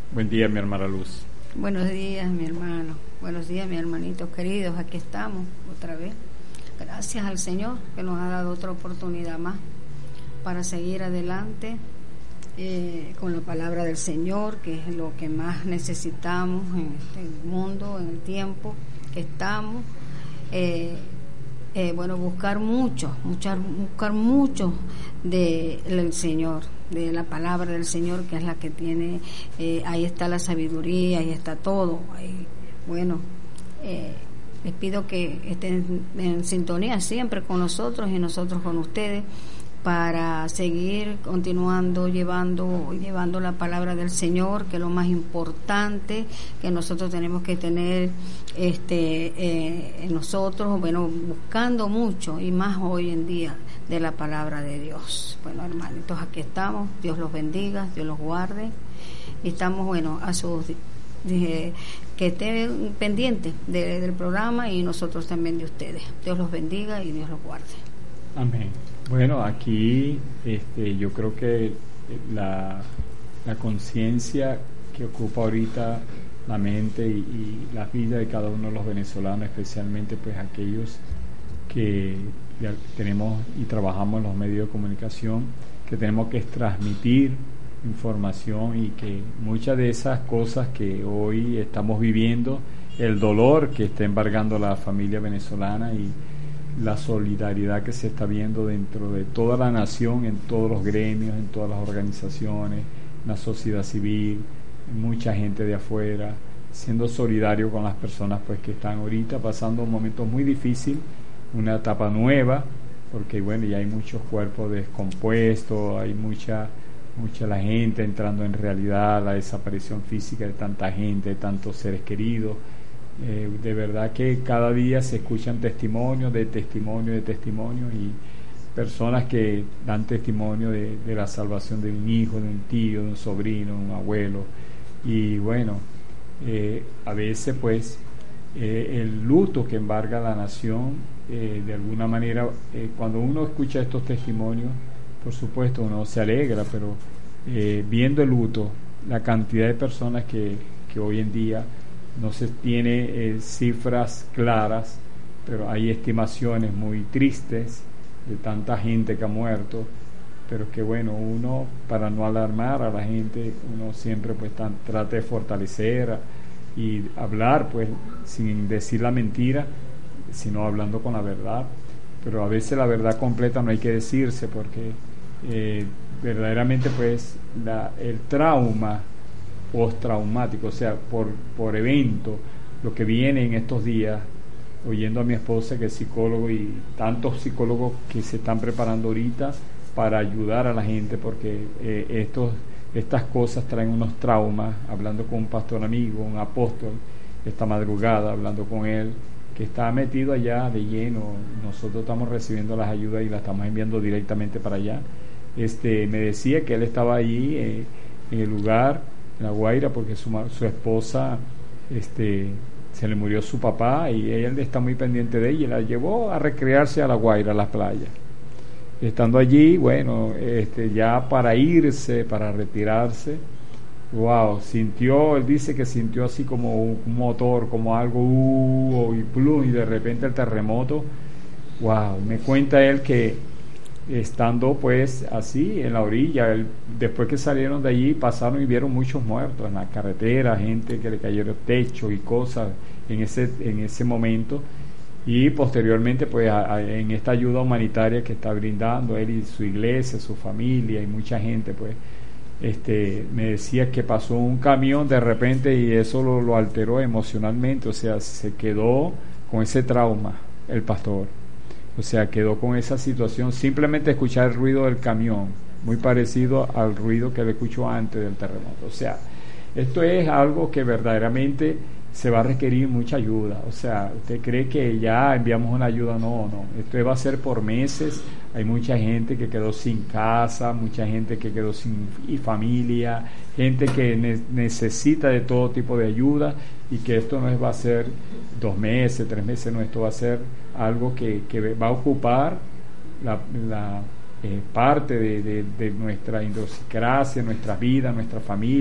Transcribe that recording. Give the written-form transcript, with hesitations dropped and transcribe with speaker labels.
Speaker 1: Buen día, mi hermana Luz.
Speaker 2: Buenos días, mi hermano. Buenos días, mis hermanitos queridos. Aquí estamos otra vez. Gracias al Señor que nos ha dado otra oportunidad más para seguir adelante con la palabra del Señor, que es lo que más necesitamos en este mundo, en el tiempo que estamos. Buscar mucho del Señor, de la palabra del Señor, que es la que tiene, ahí está la sabiduría, ahí está todo. Les pido que estén en sintonía siempre con nosotros y nosotros con ustedes, para seguir continuando llevando la palabra del Señor, que es lo más importante que nosotros tenemos que tener en nosotros, buscando mucho y más hoy en día de la palabra de Dios. Bueno, hermanitos, aquí estamos. Dios los bendiga, Dios los guarde, y estamos a sus que estén pendientes del programa, y nosotros también de ustedes. Dios los bendiga y Dios los guarde.
Speaker 1: Amén. Bueno, aquí yo creo que la conciencia que ocupa ahorita la mente y la vida de cada uno de los venezolanos, especialmente pues aquellos que ya tenemos y trabajamos en los medios de comunicación, que tenemos que transmitir información, y que muchas de esas cosas que hoy estamos viviendo, el dolor que está embargando la familia venezolana y la solidaridad que se está viendo dentro de toda la nación, en todos los gremios, en todas las organizaciones, en la sociedad civil, mucha gente de afuera, siendo solidario con las personas pues que están ahorita pasando un momento muy difícil, una etapa nueva, porque ya hay muchos cuerpos descompuestos, hay mucha la gente entrando en realidad, la desaparición física de tanta gente, de tantos seres queridos. De verdad que cada día se escuchan testimonios, y personas que dan testimonio de la salvación de un hijo, de un tío, de un sobrino, de un abuelo. Y a veces pues el luto que embarga la nación, de alguna manera, cuando uno escucha estos testimonios, por supuesto uno se alegra, pero viendo el luto, la cantidad de personas que hoy en día no se tiene cifras claras, pero hay estimaciones muy tristes de tanta gente que ha muerto, pero que uno, para no alarmar a la gente, uno siempre pues trata de fortalecer y hablar pues sin decir la mentira, sino hablando con la verdad. Pero a veces la verdad completa no hay que decirse, porque verdaderamente pues el trauma postraumático, o sea, por evento, lo que viene en estos días, oyendo a mi esposa que es psicólogo, y tantos psicólogos que se están preparando ahorita para ayudar a la gente, porque estas cosas traen unos traumas. Hablando con un pastor amigo, un apóstol, esta madrugada, hablando con él, que está metido allá de lleno, nosotros estamos recibiendo las ayudas y las estamos enviando directamente para allá. Me decía que él estaba allí en el lugar, en La Guaira, porque su esposa se le murió su papá, y él está muy pendiente de ella, y la llevó a recrearse a La Guaira, a las playas. Estando allí, ya para irse, para retirarse, él dice que sintió así como un motor, como algo, y plum, y de repente el terremoto. Me cuenta él que estando pues así en la orilla, después que salieron de allí, pasaron y vieron muchos muertos en la carretera, gente que le cayeron techos y cosas en ese momento. Y posteriormente pues en esta ayuda humanitaria que está brindando él y su iglesia, su familia y mucha gente, pues me decía que pasó un camión de repente, y eso lo alteró emocionalmente, o sea, se quedó con ese trauma el pastor. O sea, quedó con esa situación, simplemente escuchar el ruido del camión, muy parecido al ruido que le escuchó antes del terremoto. O sea, esto es algo que verdaderamente se va a requerir mucha ayuda. O sea, ¿usted cree que ya enviamos una ayuda? No. Esto va a ser por meses. Hay mucha gente que quedó sin casa, mucha gente que quedó sin familia, gente que necesita de todo tipo de ayuda, y que esto no va a ser 2 meses, 3 meses, no, esto va a ser algo que va a ocupar la parte de nuestra idiosincrasia, nuestra vida, nuestra familia.